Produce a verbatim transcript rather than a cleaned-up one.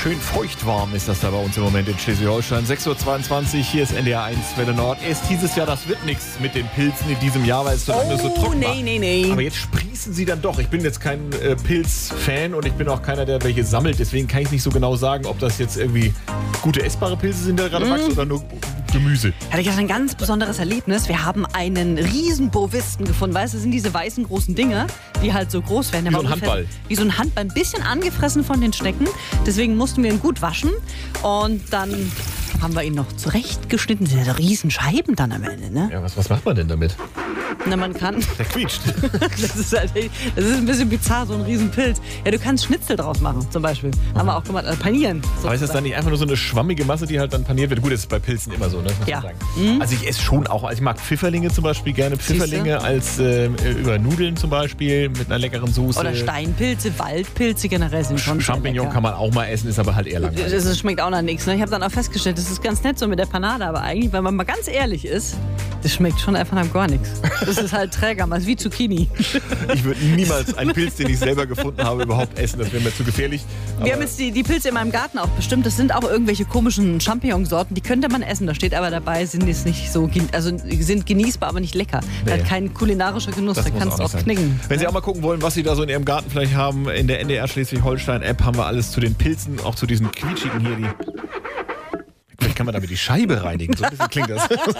schön feuchtwarm ist das da bei uns im Moment in Schleswig-Holstein. sechs Uhr zweiundzwanzig, hier ist N D R eins Welle Nord. Erst hieß es ja, das wird nichts mit den Pilzen in diesem Jahr, weil es so lange Oh, so trocken war. nee, nee, nee. Aber jetzt sprießen sie dann doch. Ich bin jetzt kein äh, Pilz-Fan und ich bin auch keiner, der welche sammelt. Deswegen kann ich nicht so genau sagen, ob das jetzt irgendwie gute essbare Pilze sind, die da gerade Mm. wachsen oder nur Gemüse. Hatte ich ein ganz besonderes Erlebnis. Wir haben einen riesen Bovisten gefunden. Weißt du, das sind diese weißen großen Dinge, die halt so groß werden. Der Wie war so ein ungefähr- Handball. Wie so ein Handball. Ein bisschen angefressen von den Schnecken. Deswegen mussten wir ihn gut waschen. Und dann haben wir ihn noch zurechtgeschnitten. Das sind ja so riesen Scheiben dann am Ende, ne? Ja, was, was macht man denn damit? Na, man kann... Der quietscht. Das ist, halt, das ist ein bisschen bizarr, so ein Riesenpilz. Ja, du kannst Schnitzel draus machen, zum Beispiel. Haben wir auch gemacht. Also panieren. Aber ist das dann nicht einfach nur so eine schwammige Masse, die halt dann paniert wird? Gut, das ist bei Pilzen immer so, ne? Muss Ja. man sagen. Also ich esse schon auch, also ich mag Pfifferlinge zum Beispiel gerne. Pfifferlinge als äh, über Nudeln zum Beispiel mit einer leckeren Soße. Oder Steinpilze, Waldpilze generell sind schon sehr Champignon lecker. kann man auch mal essen, ist aber halt eher langweilig. Das das schmeckt auch nach nichts. Ne? Ich habe dann auch festgestellt, das ist ganz nett so mit der Panade, aber eigentlich, wenn man mal ganz ehrlich ist, das schmeckt schon einfach nach gar nichts. Das ist halt Trägermasse, wie Zucchini. Ich würde niemals einen Pilz, den ich selber gefunden habe, überhaupt essen. Das wäre mir zu gefährlich. Wir Aber haben jetzt die, die Pilze in meinem Garten auch bestimmt. Das sind auch irgendwelche komischen Champignonsorten, die könnte man essen. Da steht aber dabei, sind jetzt nicht so, gen- also sind genießbar, aber nicht lecker. Nee. Hat kein kulinarischer Genuss, das da muss kannst du auch auch nicht sein. knicken. Wenn Sie auch mal gucken wollen, was Sie da so in Ihrem Garten vielleicht haben, in der N D R Schleswig-Holstein-App haben wir alles zu den Pilzen, auch zu diesen quietschigen hier. Die vielleicht kann man damit die Scheibe reinigen. So ein bisschen klingt das.